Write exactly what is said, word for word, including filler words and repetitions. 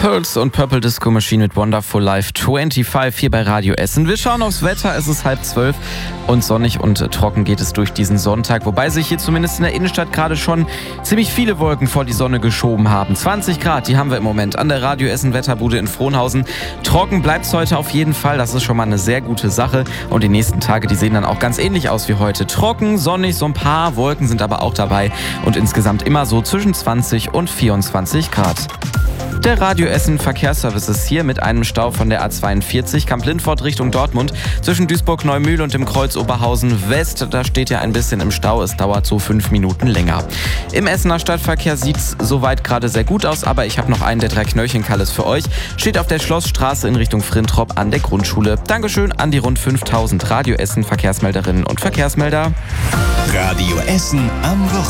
Pearls und Purple Disco Machine mit Wonderful Life fünfundzwanzig hier bei Radio Essen. Wir schauen aufs Wetter, es ist halb zwölf und sonnig und trocken geht es durch diesen Sonntag, wobei sich hier zumindest in der Innenstadt gerade schon ziemlich viele Wolken vor die Sonne geschoben haben. zwanzig Grad, die haben wir im Moment an der Radio Essen Wetterbude in Frohnhausen. Trocken bleibt es heute auf jeden Fall, das ist schon mal eine sehr gute Sache und die nächsten Tage, die sehen dann auch ganz ähnlich aus wie heute. Trocken, sonnig, so ein paar Wolken sind aber auch dabei und insgesamt immer so zwischen zwanzig und vierundzwanzig Grad. Der Radio Essen Verkehrsservice ist hier mit einem Stau von der A zweiundvierzig Kamp-Lintfort Richtung Dortmund zwischen Duisburg-Neumühl und dem Kreuz Oberhausen West. Da steht ja ein bisschen im Stau, es dauert so fünf Minuten länger. Im Essener Stadtverkehr sieht es soweit gerade sehr gut aus, aber ich habe noch einen der drei Knöllchenkalles für euch. Steht auf der Schlossstraße in Richtung Frintrop an der Grundschule. Dankeschön an die rund fünftausend Radio Essen Verkehrsmelderinnen und Verkehrsmelder. Radio Essen am Wochenende.